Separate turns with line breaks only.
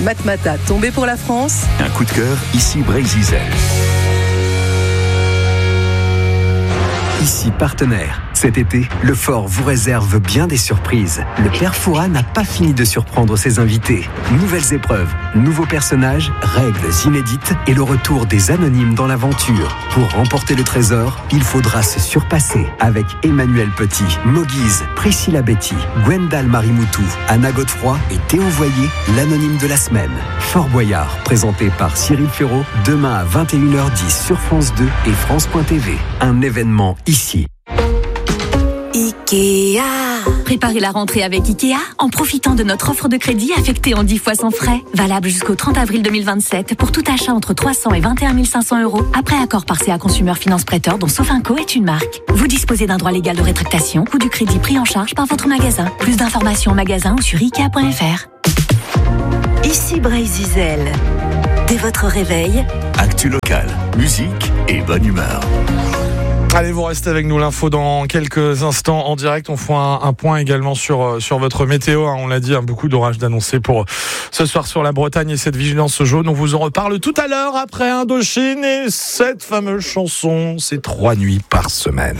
Matmata tombé pour la France.
Un coup de cœur, ici Brésil.
Ici partenaire. Cet été, le Fort vous réserve bien des surprises. Le Père Fouras n'a pas fini de surprendre ses invités. Nouvelles épreuves, nouveaux personnages, règles inédites et le retour des anonymes dans l'aventure. Pour remporter le trésor, il faudra se surpasser avec Emmanuel Petit, Moguise, Priscilla Betty, Gwendal Marimoutou, Anna Godefroy et Théo Voyer, l'anonyme de la semaine. Fort Boyard, présenté par Cyril Ferraud, demain à 21h10 sur France 2 et France.tv. Un événement ici.
Ikea. Préparez la rentrée avec Ikea en profitant de notre offre de crédit affectée en 10 fois sans frais. Valable jusqu'au 30 avril 2027 pour tout achat entre 300 et 21 500 €. Après accord par CA Consumer Finance Prêteur dont Sofinco est une marque. Vous disposez d'un droit légal de rétractation ou du crédit pris en charge par votre magasin. Plus d'informations en magasin ou sur Ikea.fr.
Ici Brésil. Dès votre réveil,
Actu locale, musique et bonne humeur.
Allez, vous restez avec nous, l'info dans quelques instants en direct. On fera un point également sur votre météo. On l'a dit, beaucoup d'orages d'annoncer pour ce soir sur la Bretagne et cette vigilance jaune. On vous en reparle tout à l'heure après Indochine et cette fameuse chanson, c'est 3 nuits par semaine.